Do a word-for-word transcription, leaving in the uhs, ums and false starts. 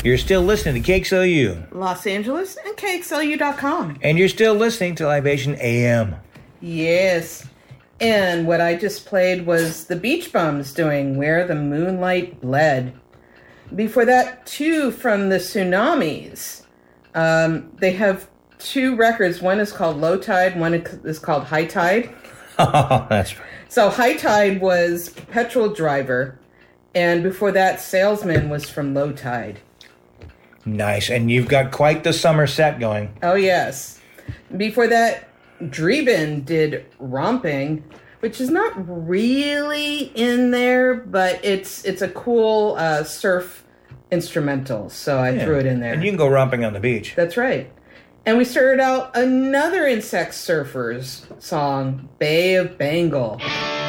You're still listening to K X L U. Los Angeles and K X L U dot com. And you're still listening to Libation A M. Yes. And what I just played was the Beach Bums doing Where the Moonlight Bled. Before that, two from the Tsunamis. Um, they have two records. One is called Low Tide, one is called High Tide. Oh, that's right. So High Tide was Petrol Driver, and before that, Salesman was from Low Tide. Nice, and you've got quite the summer set going. Oh, yes. Before that, Dreeben did Romping, which is not really in there, but it's it's a cool uh, surf instrumental, so I yeah. threw it in there. And you can go romping on the beach. That's right. And we started out another Insect Surfers song, Bay of Bengal.